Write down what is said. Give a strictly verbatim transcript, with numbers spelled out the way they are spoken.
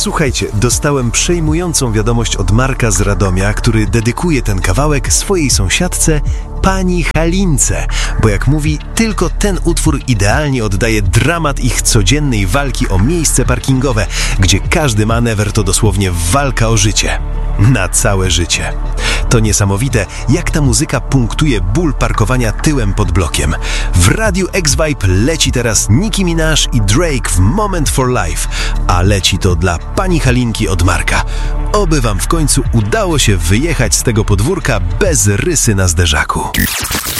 Słuchajcie, dostałem przejmującą wiadomość od Marka z Radomia, który dedykuje ten kawałek swojej sąsiadce, pani Halince, bo jak mówi, tylko ten utwór idealnie oddaje dramat ich codziennej walki o miejsce parkingowe, gdzie każdy manewr to dosłownie walka o życie. Na całe życie. To niesamowite, jak ta muzyka punktuje ból parkowania tyłem pod blokiem. W Radiu X-Vibe leci teraz Nicki Minaj i Drake w Moment for Life, a leci to dla pani Halinki od Marka. Oby wam w końcu udało się wyjechać z tego podwórka bez rysy na zderzaku.